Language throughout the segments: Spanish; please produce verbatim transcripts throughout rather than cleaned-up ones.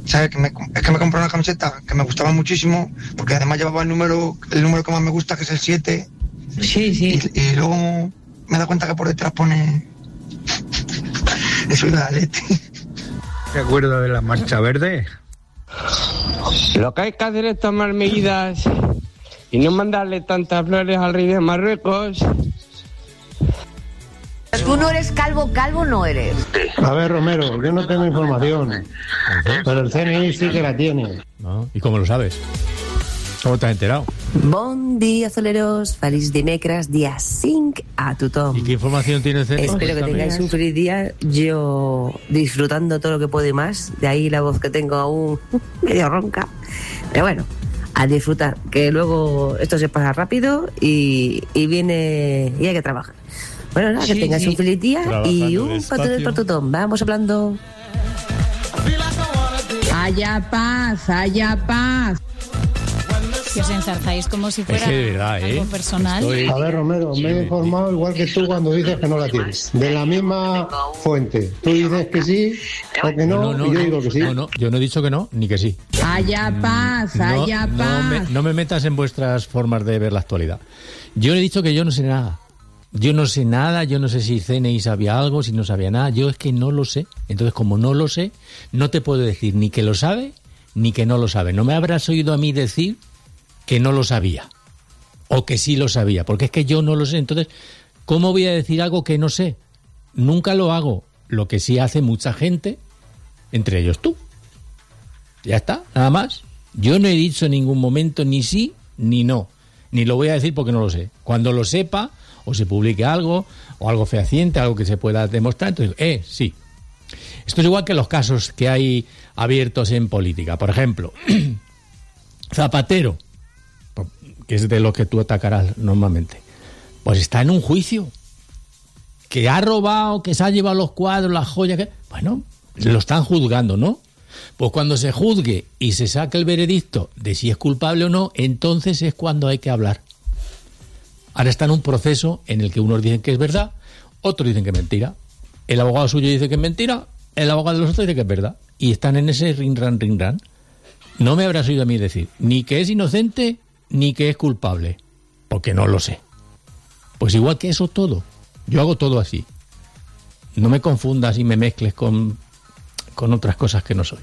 ¿sabes? Que me, es que me compré una camiseta que me gustaba muchísimo, porque además llevaba el número, el número que más me gusta, que es el siete. Sí, sí. Y, y luego me he dado cuenta que por detrás pone... Soy de Atleti. ¿Te acuerdas de la Marcha Verde? Lo que hay que hacer es tomar medidas y no mandarle tantas flores al rey de Marruecos. Tú no eres calvo, calvo no eres. A ver, Romero, yo no tengo información, pero el C N I sí que la tiene. No, ¿y cómo lo sabes? ¿Cómo te has enterado? Bon dia, soleros. Feliç dimecres, dia cinc a tothom. ¿Y qué información tiene el C N I? Espero que tengáis un feliz día. Yo disfrutando todo lo que puedo y más. De ahí la voz que tengo aún medio ronca. Pero bueno, a disfrutar. Que luego esto se pasa rápido y, y viene y hay que trabajar. Bueno, nada, sí, que tengáis sí. un feliz día Trabajando y un patrón para tothom. Vamos hablando. Haya paz, haya paz. Que os enzarzáis como si fuera es que de verdad, algo ¿eh? personal. Estoy... A ver, Romero, me he informado igual que tú cuando dices que no la tienes. De la misma fuente. Tú dices que sí o que no, no, no y yo no, digo que sí. No, no, yo no he dicho que no, ni que sí. Haya paz, no, haya no paz. Me, no me metas en vuestras formas de ver la actualidad. Yo he dicho que yo no sé nada. Yo no sé nada, yo no sé si C N I sabía algo, si no sabía nada. Yo es que no lo sé. Entonces, como no lo sé, no te puedo decir ni que lo sabe, ni que no lo sabe. No me habrás oído a mí decir que no lo sabía, o que sí lo sabía, porque es que yo no lo sé. Entonces, ¿cómo voy a decir algo que no sé? Nunca lo hago. Lo que sí hace mucha gente, entre ellos tú. Ya está, nada más. Yo no he dicho en ningún momento ni sí ni no, ni lo voy a decir porque no lo sé. Cuando lo sepa, o se publique algo, o algo fehaciente, algo que se pueda demostrar, entonces, eh, sí. Esto es igual que los casos que hay abiertos en política. Por ejemplo, Zapatero, que es de los que tú atacarás normalmente, pues está en un juicio, que ha robado, que se ha llevado los cuadros, las joyas, que... bueno, lo están juzgando, ¿no? Pues cuando se juzgue y se saque el veredicto de si es culpable o no, entonces es cuando hay que hablar. Ahora está en un proceso en el que unos dicen que es verdad, otros dicen que es mentira. El abogado suyo dice que es mentira, el abogado de los otros dice que es verdad. Y están en ese ring-ran, ring-ran. No me habrás oído a mí decir ni que es inocente ni que es culpable, porque no lo sé. Pues igual que eso todo, yo hago todo así. No me confundas y me mezcles con, con otras cosas que no soy.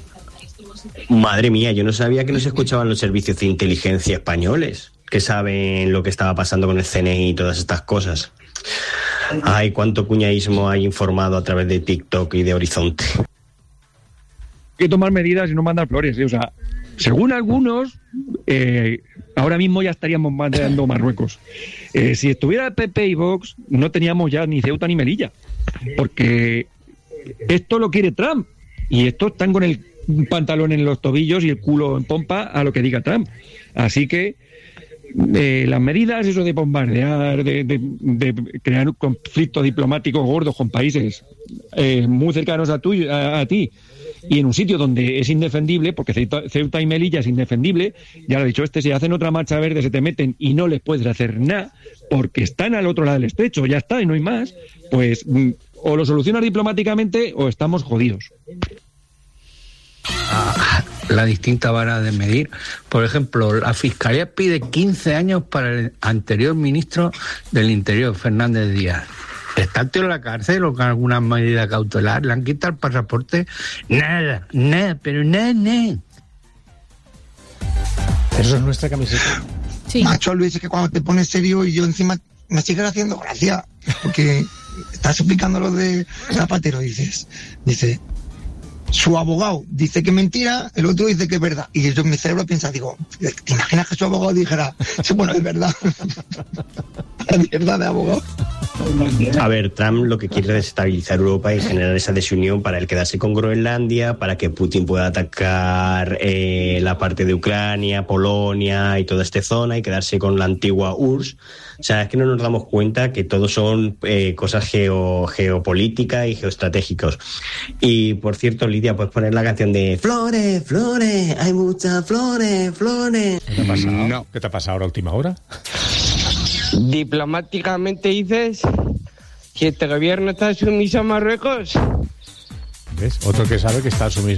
Madre mía, yo no sabía que no se escuchaban los servicios de inteligencia españoles, que saben lo que estaba pasando con el C N I y todas estas cosas. Ay, cuánto cuñadismo hay informado a través de TikTok y de Horizonte. Hay que tomar medidas y no mandar flores, ¿eh? O sea, según algunos, eh, ahora mismo ya estaríamos mandando Marruecos. Eh, si estuviera el P P y Vox, no teníamos ya ni Ceuta ni Melilla, porque esto lo quiere Trump, y estos están con el pantalón en los tobillos y el culo en pompa a lo que diga Trump. Así que eh, las medidas, eso de bombardear, de, de, de crear conflictos diplomáticos gordos con países eh, muy cercanos a, tu, a, a ti, y en un sitio donde es indefendible, porque Ceuta, Ceuta y Melilla es indefendible, ya lo he dicho, este, si hacen otra marcha verde se te meten y no les puedes hacer nada, porque están al otro lado del estrecho, ya está, y no hay más, pues o lo solucionas diplomáticamente o estamos jodidos. Ah, la distinta vara de medir. Por ejemplo, la Fiscalía pide quince años para el anterior ministro del Interior, Fernández Díaz. ¿Está el tío en la cárcel o con alguna medida cautelar? ¿Le han quitado el pasaporte? Nada, nada, pero nada, nada. Eso es nuestra camiseta. Sí. Macho, Luis, es que cuando te pones serio y yo encima me sigues haciendo gracia, porque estás explicando lo de Zapatero, dices, dice, su abogado dice que es mentira, el otro dice que es verdad. Y yo en mi cerebro piensa, digo, ¿te imaginas que su abogado dijera, sí, bueno, es verdad? La mierda de abogado. A ver, Trump lo que quiere es desestabilizar Europa y generar esa desunión para él quedarse con Groenlandia, para que Putin pueda atacar eh, la parte de Ucrania, Polonia y toda esta zona y quedarse con la antigua U R S S. O sea, es que no nos damos cuenta que todo son eh, cosas geo, geopolíticas y geoestratégicos. Y, por cierto, Lidia, puedes poner la canción de Flores, flores, hay muchas flores, flores. ¿Qué te ha pasado? No. ¿Qué te ha pasado ahora a última hora? Diplomáticamente dices que este gobierno está sumiso a Marruecos. ¿Ves? Otro que sabe que está sumiso